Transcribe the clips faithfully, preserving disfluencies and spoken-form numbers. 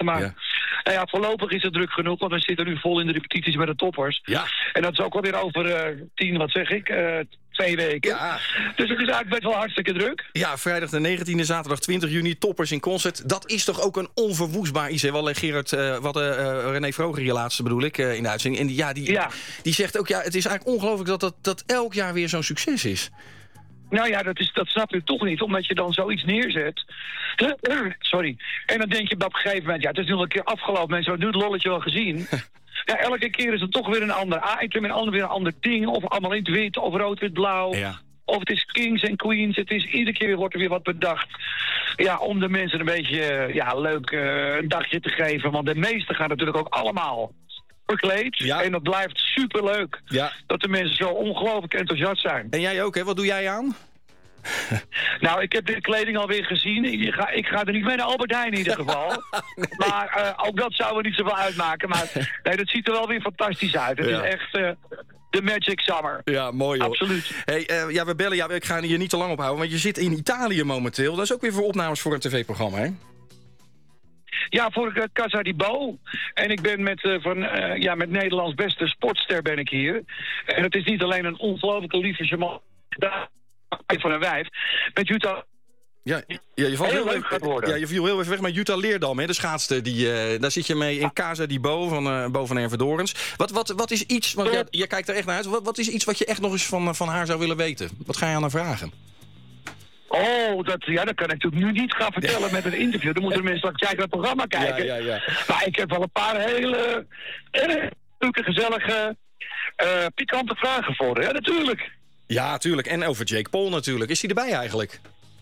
laten. Maar Ja. nou ja, voorlopig is het druk genoeg, want we zitten nu vol in de repetities met de toppers. Ja. En dat is ook alweer over uh, tien, wat zeg ik, uh, twee weken. Ja. Dus het is eigenlijk best wel hartstikke druk. Ja, vrijdag de negentiende, zaterdag twintig juni, toppers in concert. Dat is toch ook een onverwoestbaar iets, hè? Wel, Gerard, uh, wat uh, René Vroger hier laatste bedoel ik, uh, in de uitzending. En die, ja, die, ja. die zegt ook, ja, het is eigenlijk ongelooflijk dat dat, dat elk jaar weer zo'n succes is. Nou ja, dat, is, dat snap je toch niet, omdat je dan zoiets neerzet. Sorry. En dan denk je op een gegeven moment, ja, het is nu al een keer afgelopen, mensen hebben nu het lolletje wel gezien. Ja, elke keer is het toch weer een ander item, en ander weer een ander ding, of allemaal in het wit, of rood, wit, blauw. Ja. Of het is kings en queens, het is iedere keer wordt er weer wat bedacht. Ja, om de mensen een beetje ja, leuk uh, een dagje te geven, want de meesten gaan natuurlijk ook allemaal verkleed. Ja. En dat blijft superleuk. Ja. Dat de mensen zo ongelooflijk enthousiast zijn. En jij ook, hè? Wat doe jij aan? Nou, ik heb de kleding alweer gezien. Ik ga, ik ga er niet mee naar Albert Heijn in ieder geval. nee. Maar uh, ook dat zou er niet zoveel uitmaken. Maar nee, dat ziet er wel weer fantastisch uit. Het ja. is echt uh, de Magic Summer. Ja, mooi hoor. Absoluut. Hey, uh, ja, we bellen. Ja, ik ga je niet te lang ophouden, want je zit in Italië momenteel. Dat is ook weer voor opnames voor een tv-programma, hè? Ja, voor uh, Casa di Bo. En ik ben met, uh, van, uh, ja, met Nederlands beste sportster ben ik hier. En het is niet alleen een ongelooflijke lieve charmant van een wijf. Met Jutta. Ja, ja, je valt heel, heel leuk even, gaat worden. Ja, je viel heel even weg met Jutta Leerdam, hè, de schaatste. Die, uh, daar zit je mee in Casa di Bo van uh, Bo van Ervedorens. Wat, wat, wat is iets, want jij, jij kijkt er echt naar uit. Wat, wat is iets wat je echt nog eens van, van haar zou willen weten? Wat ga je aan haar vragen? Oh, dat, ja, dat kan ik natuurlijk nu niet gaan vertellen met een interview. Dan moeten de mensen straks kijken naar het programma kijken. Ja, ja, ja. Maar ik heb wel een paar hele uh, leuke, gezellige, uh, pikante vragen voor haar. Ja, natuurlijk. Ja, tuurlijk. En over Jake Paul natuurlijk. Is hij erbij eigenlijk?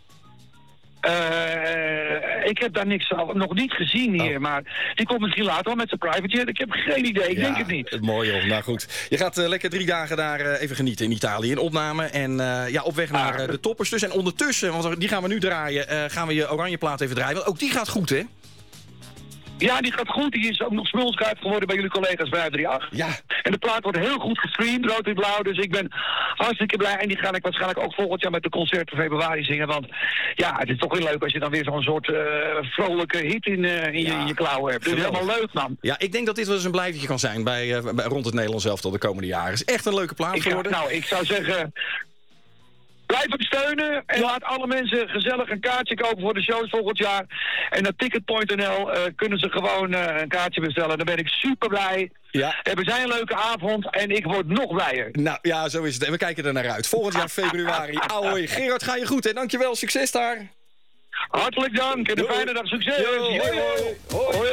Uh, ik heb daar niks van, nog niet gezien hier, oh. maar die komt misschien later wel met zijn private jet. Ik heb geen idee, ik ja, denk het niet. Mooi joh, nou goed. Je gaat uh, lekker drie dagen daar uh, even genieten in Italië in opname. En uh, ja, op weg naar uh, de toppers dus. En ondertussen, want die gaan we nu draaien, uh, gaan we je oranje plaat even draaien. Want ook die gaat goed, hè? Ja, die gaat goed. Die is ook nog smulschuif geworden bij jullie collega's vijf drie acht. Ja. En de plaat wordt heel goed gestreamd, rood en blauw. Dus ik ben hartstikke blij. En die ga ik waarschijnlijk ook volgend jaar met de concerten februari zingen. Want ja, het is toch heel leuk als je dan weer zo'n soort uh, vrolijke hit in, uh, in, ja. je, in je klauwen hebt. Dus helemaal leuk, man. Ja, ik denk dat dit wel eens een blijvertje kan zijn bij, uh, bij rond het Nederlands elftal de komende jaren. Het is echt een leuke plaat ik geworden. Ga, nou, ik zou zeggen, blijf hem steunen en ja. laat alle mensen gezellig een kaartje kopen voor de shows volgend jaar. En op ticketpoint punt n l uh, kunnen ze gewoon uh, een kaartje bestellen. Dan ben ik super blij. Ja. We zijn een leuke avond en ik word nog blijer. Nou ja, zo is het. En we kijken er naar uit. Volgend jaar februari. Ahoy. Gerard, ga je goed hè? Dankjewel. Succes daar. Hartelijk dank en een fijne dag. Succes. Yo, hoi, hoi. Hoi. Hoi.